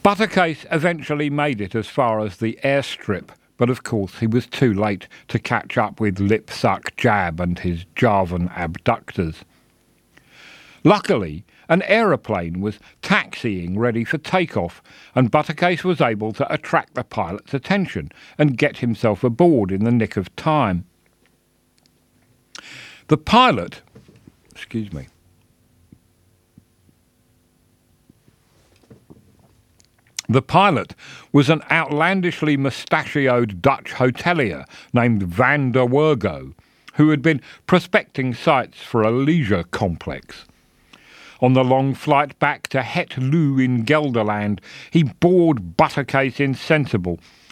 Buttercase eventually made it as far as the airstrip, but of course he was too late to catch up with Lipsuck Jab and his Javan abductors. Luckily, an aeroplane was taxiing ready for takeoff, and Buttercase was able to attract the pilot's attention and get himself aboard in the nick of time. The pilot, The pilot was an outlandishly mustachioed Dutch hotelier named Van der Wergo, who had been prospecting sites for a leisure complex. On the long flight back to Het Loo in Gelderland, he bored Buttercase insensible